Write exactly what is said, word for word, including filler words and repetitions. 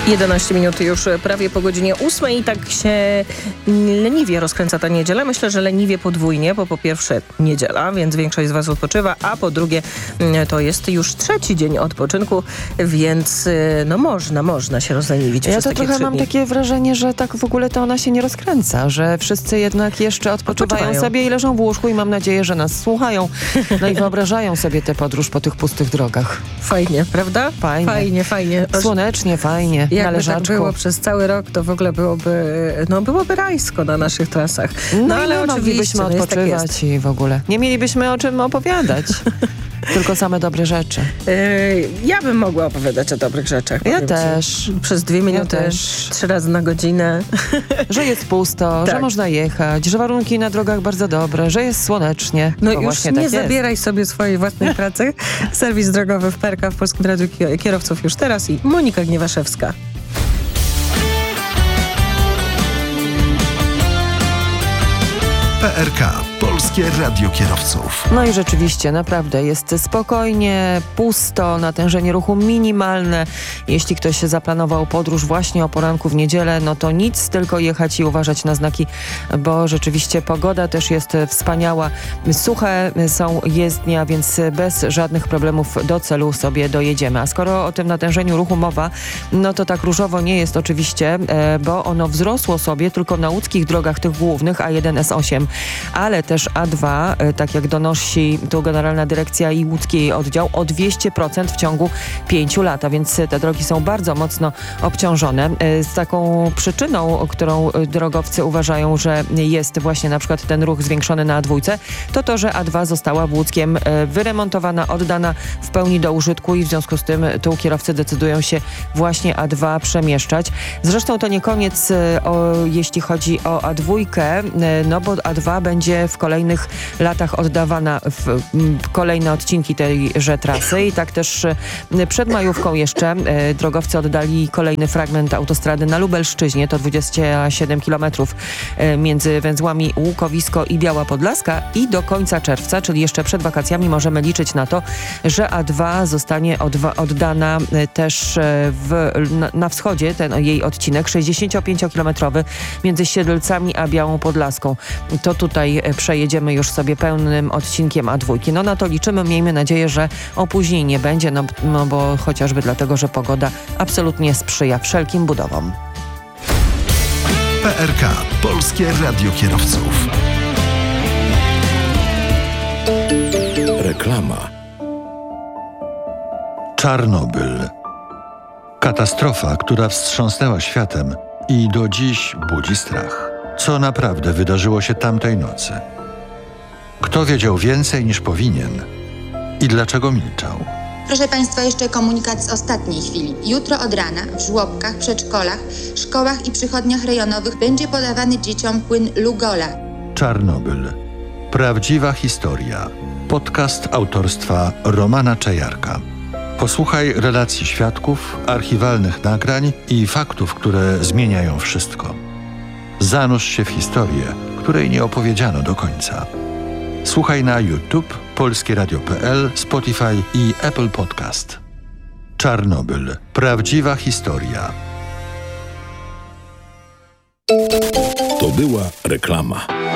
jedenaście minut już prawie po godzinie ósmej i tak się leniwie rozkręca ta niedziela. Myślę, że leniwie podwójnie, bo po pierwsze niedziela, więc większość z was odpoczywa, a po drugie to jest już trzeci dzień odpoczynku, więc no można, można się rozleniwić. Ja przez to takie trochę mam dni. takie wrażenie, że tak w ogóle to ona się nie rozkręca, że wszyscy jednak jeszcze odpoczywają, Odpoczywają. sobie i leżą w łóżku i mam nadzieję, że nas słuchają, no i wyobrażają sobie tę podróż po tych pustych drogach. Fajnie, prawda? Fajnie. Fajnie, fajnie. Słonecznie, fajnie, na Jakby leżaczku. tak było przez cały rok, to w ogóle byłoby, no byłoby rajsko na naszych trasach. No, No, ale ale oczywiście moglibyśmy no jest tak odpoczywać jest. i w ogóle nie mielibyśmy o czym opowiadać. Tylko same dobre rzeczy. Yy, ja bym mogła opowiadać o dobrych rzeczach. Ja powiem też. ci. Przez dwie minuty, też. trzy razy na godzinę. Że jest pusto, Tak. że można jechać, że warunki na drogach bardzo dobre, że jest słonecznie. No Bo już właśnie nie tak jest. zabieraj sobie swojej własnej pracy. Serwis drogowy w P R K w Polskim Radiu Kierowców już teraz i Monika Gniewaszewska. P R K. Polskie Radio Kierowców. No i rzeczywiście, naprawdę jest spokojnie, pusto, natężenie ruchu minimalne. Jeśli ktoś się zaplanował podróż właśnie o poranku w niedzielę, no to nic, tylko jechać i uważać na znaki, bo rzeczywiście pogoda też jest wspaniała. Suche są jezdnie, więc bez żadnych problemów do celu sobie dojedziemy. A skoro o tym natężeniu ruchu mowa, no to tak różowo nie jest oczywiście, bo ono wzrosło sobie tylko na łódzkich drogach tych głównych A jeden, S osiem, ale też A dwa, tak jak donosi tu Generalna Dyrekcja i łódzki oddział, o dwieście procent w ciągu pięciu lat, a więc te drogi są bardzo mocno obciążone. Z taką przyczyną, którą drogowcy uważają, że jest właśnie na przykład ten ruch zwiększony na A dwa, to to, że A dwa została Łódzkiem wyremontowana, oddana w pełni do użytku i w związku z tym tu kierowcy decydują się właśnie A dwa przemieszczać. Zresztą to nie koniec, o, jeśli chodzi o A dwa, no bo A dwa będzie w kolejnych latach oddawana w kolejne odcinki tejże trasy i tak też przed majówką jeszcze e, drogowcy oddali kolejny fragment autostrady na Lubelszczyźnie, to dwadzieścia siedem kilometrów e, między węzłami Łukowisko i Biała Podlaska i do końca czerwca, czyli jeszcze przed wakacjami możemy liczyć na to, że A dwa zostanie odwa- oddana e, też e, w, na, na wschodzie, ten jej odcinek sześćdziesięciopięciokilometrowy między Siedlcami a Białą Podlaską. To tutaj przejedziemy już sobie pełnym odcinkiem A dwa. No na to liczymy, miejmy nadzieję, że opóźnień nie będzie, no, no bo chociażby dlatego, że pogoda absolutnie sprzyja wszelkim budowom. P R K. Polskie Radio Kierowców. Reklama. Czarnobyl. Katastrofa, która wstrząsnęła światem i do dziś budzi strach. Co naprawdę wydarzyło się tamtej nocy? Kto wiedział więcej niż powinien? I dlaczego milczał? Proszę Państwa, jeszcze komunikat z ostatniej chwili. Jutro od rana w żłobkach, przedszkolach, szkołach i przychodniach rejonowych będzie podawany dzieciom płyn Lugola. Czarnobyl. Prawdziwa historia. Podcast autorstwa Romana Czajarka. Posłuchaj relacji świadków, archiwalnych nagrań i faktów, które zmieniają wszystko. Zanurz się w historię, której nie opowiedziano do końca. Słuchaj na YouTube, polskie radio kropka p l, Spotify i Apple Podcast. Czarnobyl. Prawdziwa historia. To była reklama.